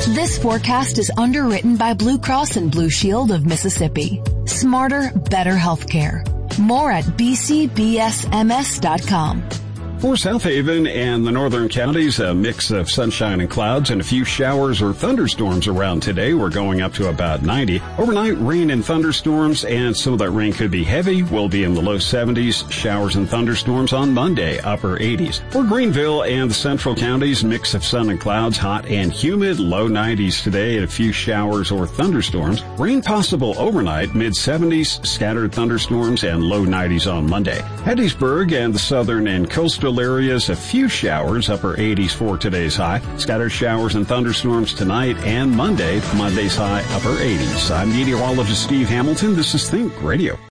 This forecast is underwritten by Blue Cross and Blue Shield of Mississippi. Smarter, better healthcare. More at bcbsms.com. For South Haven and the northern counties, a mix of sunshine and clouds and a few showers or thunderstorms around today. We're going up to about 90. Overnight, rain and thunderstorms, and some of that rain could be heavy. We'll be in the low 70s. Showers and thunderstorms on Monday, upper 80s. For Greenville and the central counties, mix of sun and clouds, hot and humid, low 90s today, and a few showers or thunderstorms. Rain possible overnight, mid 70s, scattered thunderstorms, and low 90s on Monday. Hattiesburg and the southern and coastal areas, a few showers, upper 80s for today's high. Scattered showers and thunderstorms tonight and Monday. Monday's high, upper 80s. I'm meteorologist Steve Hamilton. This is Think Radio.